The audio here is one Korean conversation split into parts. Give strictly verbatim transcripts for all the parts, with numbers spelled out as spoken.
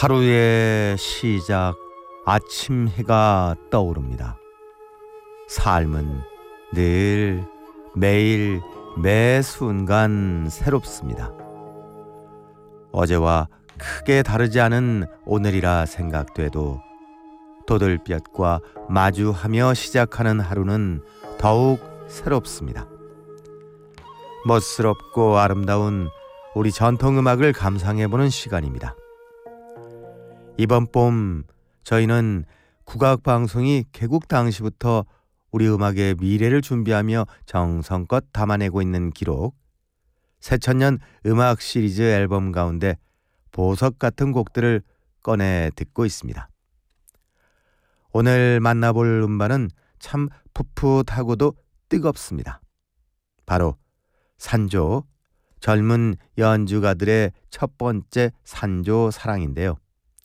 하루의 시작, 아침 해가 떠오릅니다. 삶은 늘 매일 매 순간 새롭습니다. 어제와 크게 다르지 않은 오늘이라 생각돼도 도들볕과 마주하며 시작하는 하루는 더욱 새롭습니다. 멋스럽고 아름다운 우리 전통음악을 감상해보는 시간입니다. 이번 봄 저희는 국악방송이 개국 당시부터 우리 음악의 미래를 준비하며 정성껏 담아내고 있는 기록, 새천년 음악 시리즈 앨범 가운데 보석 같은 곡들을 꺼내 듣고 있습니다. 오늘 만나볼 음반은 참 풋풋하고도 뜨겁습니다. 바로 산조, 젊은 연주가들의 첫 번째 산조 사랑인데요.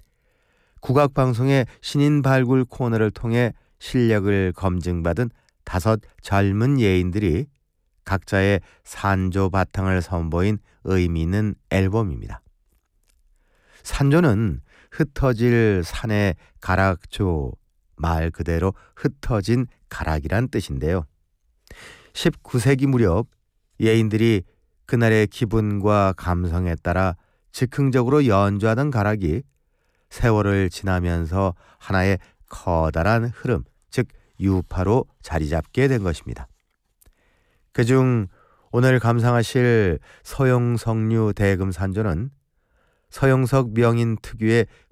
국악방송의 신인 발굴 코너를 통해 실력을 검증받은 다섯 젊은 예인들이 각자의 산조 바탕을 선보인 의미 있는 앨범입니다. 산조는 흩어질 산의 가락조, 말 그대로 흩어진 가락이란 뜻인데요. 십구 세기 무렵 예인들이 그날의 기분과 감성에 따라 즉흥적으로 연주하던 가락이 세월을 지나면서 하나의 커다란 흐름, 즉 유파로 자리 잡게 된 것입니다. 그중 오늘 감상하실 서영석류 대금산조는 서영석 명인 특유의